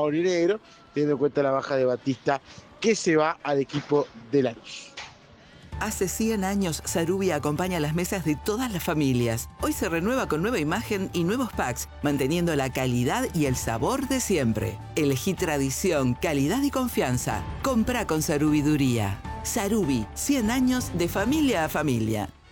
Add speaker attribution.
Speaker 1: aurinegro, teniendo en cuenta la baja de Batista, que se va al equipo de Lanús.
Speaker 2: Hace 100 años, Sarubi acompaña las mesas de todas las familias. Hoy se renueva con nueva imagen y nuevos packs, manteniendo la calidad y el sabor de siempre. Elegí tradición, calidad y confianza. Comprá con Sarubiduría. Sarubi, 100 años de familia a familia.